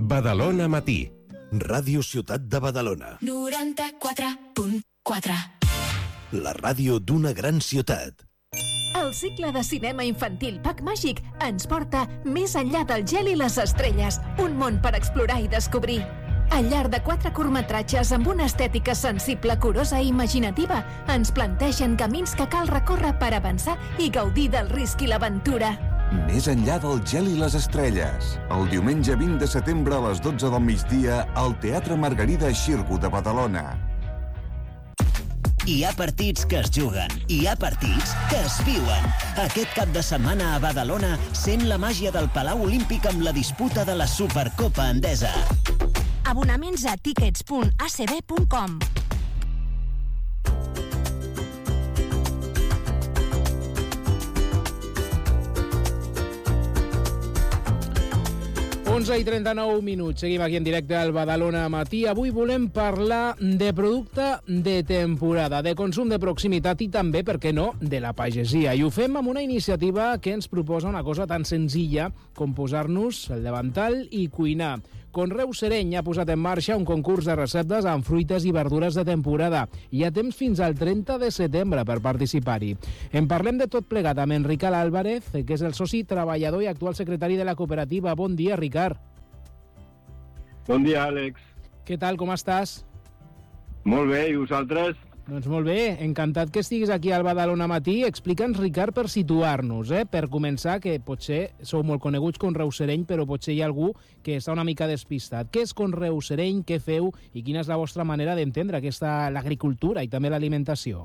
Badalona Matí. Ràdio Ciutat de Badalona. 94.4. La ràdio d'una gran ciutat. El cicle de cinema infantil Pack Màgic ens porta més enllà del gel i les estrelles, un món per explorar i descobrir. Al llarg de 4 curtmetratges amb una estètica sensible, curosa i imaginativa, ens plantegen camins que cal recórrer per avançar i gaudir del risc i l'aventura. Més enllà del gel i les estrelles. El diumenge 20 de setembre a les 12 del migdia al Teatre Margarida Xirgu de Badalona. Hi ha partits que es juguen, hi ha partits que es viuen. Aquest cap de setmana a Badalona sent la màgia del Palau Olímpic amb la disputa de la Supercopa Endesa. Abonaments a tickets.acb.com. 11:39. Seguim aquí en directe al Badalona Matí. Avui volem parlar de producte de temporada, de consum de proximitat i també, per què no, de la pagesia. I ho fem amb una iniciativa que ens proposa una cosa tan senzilla com posar-nos el davantal i cuinar. Conreu Sereny ha posat en marxa un concurs de receptes amb fruites i verdures de temporada. Hi ha temps fins al 30 de setembre per participar-hi. En parlem de tot plegat amb en Ricard Álvarez, que és el soci treballador i actual secretari de la cooperativa. Bon dia, Ricard. Bon dia, Àlex. Què tal, com estàs? Molt bé, i vosaltres? Doncs molt bé, encantat que estiguis aquí al Badalona Matí. Explica'ns, Ricard, per situar-nos, per començar, que potser sou molt coneguts Conreu Sereny, però potser hi ha algú que està una mica despistat. Què és Conreu Sereny, què feu i quina és la vostra manera d'entendre l'agricultura i també l'alimentació?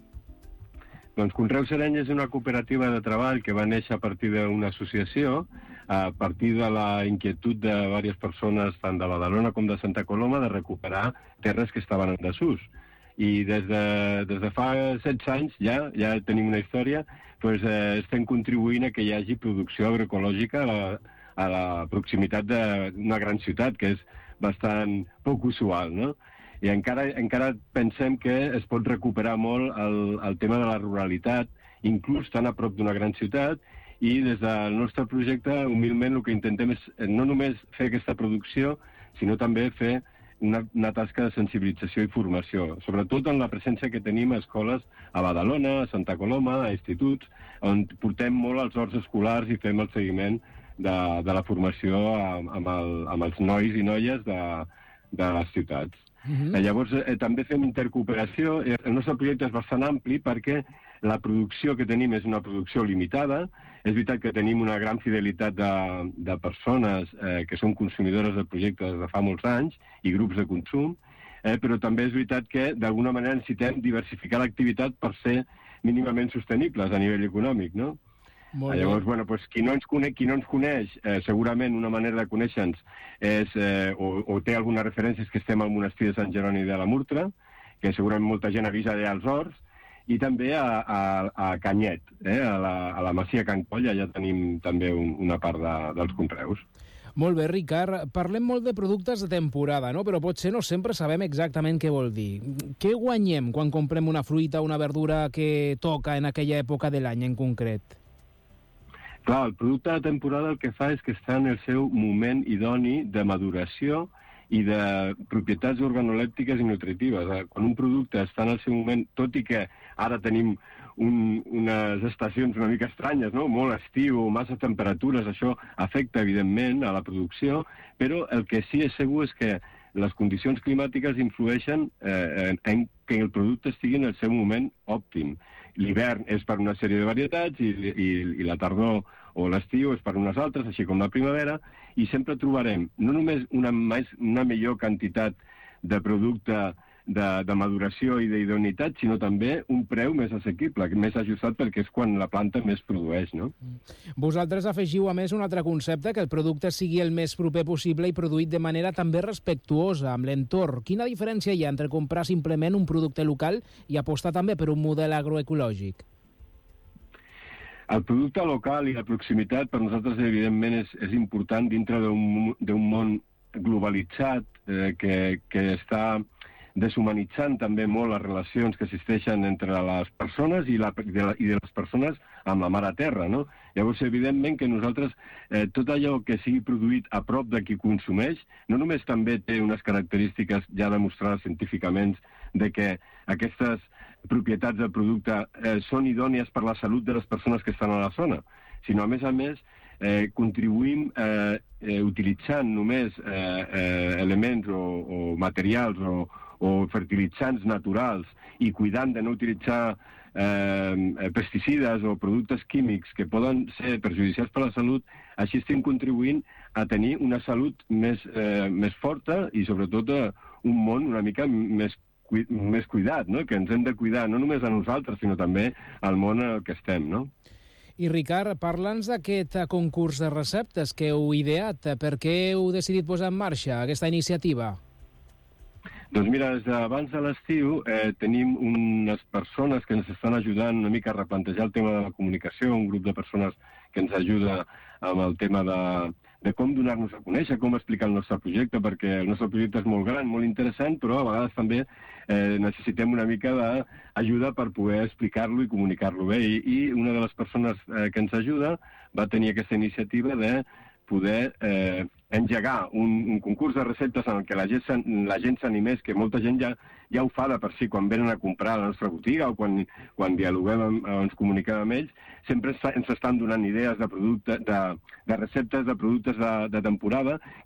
Doncs Conreu Sereny és una cooperativa de treball que va néixer a partir d'una associació, a partir de la inquietud de diverses persones, tant de Badalona com de Santa Coloma, de recuperar terres que estaven en desús. I des de fa 16 anys ja tenim una història, doncs estem contribuint a que hi hagi producció agroecològica a la proximitat d'una gran ciutat, que és bastant poc usual, no? I encara pensem que es pot recuperar molt el tema de la ruralitat, inclús tan a prop d'una gran ciutat, i des del nostre projecte, humilment, el que intentem és no només fer aquesta producció, sinó també fer una tasca de sensibilització i formació, sobretot en la presència que tenim a escoles a Badalona, a Santa Coloma, a instituts, on portem molt els horts escolars i fem el seguiment de la formació amb els nois i noies de les ciutats. Llavors, també fem intercooperació. El nostre projecte és bastant ampli perquè la producció que tenim és una producció limitada. És veritat que tenim una gran fidelitat de persones que són consumidores del projecte des de fa molts anys i grups de consum, però també és veritat que d'alguna manera necessitem diversificar l'activitat per ser mínimament sostenibles a nivell econòmic, no? Llavors, qui no ens coneix, segurament una manera de conèixer-nos és, o té alguna referència, és que estem al monestir de Sant Jeroni de la Murtra, que segurament molta gent ha vist allà als horts, i també a Canyet, a la Masia Can Coll, allà tenim també una part dels conreus. Molt bé, Ricard. Parlem molt de productes de temporada, no? Però potser no sempre sabem exactament què vol dir. Què guanyem quan comprem una fruita o una verdura que toca en aquella època de l'any en concret? Clar, el producte de temporada el que fa és que està en el seu moment idoni de maduració i de propietats organolèptiques i nutritives. Quan un producte està en el seu moment, tot i que ara tenim unes estacions una mica estranyes, no? Molt estiu, massa temperatures, això afecta evidentment a la producció, però el que sí és segur és que les condicions climàtiques influeixen en que el producte estigui en el seu moment òptim. L'hivern és per una sèrie de varietats i la tardor o l'estiu és per unes altres, així com la primavera, i sempre trobarem no només una millor quantitat de producte de maduració i d'idoneïtat, sinó també un preu més assequible, més ajustat, perquè és quan la planta més produeix, no? Vosaltres afegiu, a més, un altre concepte, que el producte sigui el més proper possible i produït de manera també respectuosa amb l'entorn. Quina diferència hi ha entre comprar simplement un producte local i apostar també per un model agroecològic? El producte local i la proximitat per nosaltres, evidentment, és important dintre d'un món globalitzat que està deshumanitzant també molt les relacions que existeixen entre les persones i de les persones amb la mare terra, no? Llavors, evidentment que nosaltres, tot allò que sigui produït a prop de qui consumeix, no només també té unes característiques ja demostrades científicament de que aquestes propietats del producte són idònies per la salut de les persones que estan a la zona, sinó, a més, contribuïm utilitzant només elements o materials o fertilitzants naturals i cuidant de no utilitzar pesticides o productes químics que poden ser perjudicials per a la salut, així estem contribuint a tenir una salut més forta i, sobretot, un món una mica més cuidat, no? Que ens hem de cuidar no només a nosaltres, sinó també al món en què estem, no? I, Ricard, parla'ns d'aquest concurs de receptes que heu ideat. Per què heu decidit posar en marxa aquesta iniciativa? Doncs mira, des d'abans de l'estiu tenim unes persones que ens estan ajudant una mica a replantejar el tema de la comunicació, un grup de persones que ens ajuda amb el tema de com donar-nos a conèixer, com explicar el nostre projecte, perquè el nostre projecte és molt gran, molt interessant, però a vegades també necessitem una mica d'ajuda per poder explicar-lo i comunicar-lo bé. I una de les persones que ens ajuda va tenir aquesta iniciativa de poder engegar un concurs de receptes en què la gent s'animés, que molta gent ja ho fa de per si quan venen a comprar a la nostra botiga o quan dialoguem o ens comuniquem amb ells, sempre ens estan donant idees de receptes, de productes de temporada